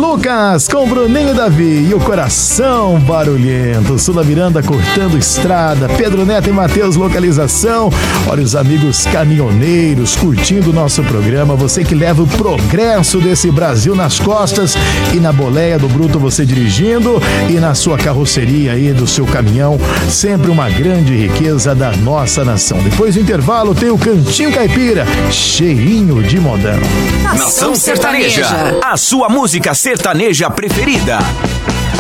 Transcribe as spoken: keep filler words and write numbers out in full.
Lucas com Bruninho e Davi e o coração barulhento. Sula Miranda cortando estrada, Pedro Neto e Matheus localização. Olha os amigos caminhoneiros curtindo o nosso programa. Você que leva o progresso desse Brasil nas costas e na boleia do bruto você dirigindo e na sua carroceria aí do seu caminhão. Sempre uma grande riqueza da nossa nação. Depois do intervalo tem o Cantinho Caipira, cheinho de modão. Nação Sertaneja, a sua música sertaneja preferida.